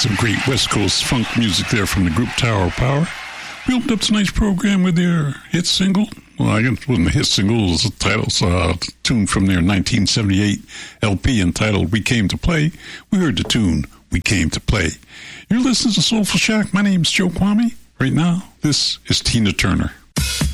Some great West Coast funk music there from the group Tower of Power. We opened up tonight's program with their hit single. Well, I guess it wasn't a hit single. It was a title, tune from their 1978 LP entitled We Came to Play. We heard the tune, We Came to Play. You're listening to Soulful Shack. My name's Joe Kwame. Right now, this is Tina Turner.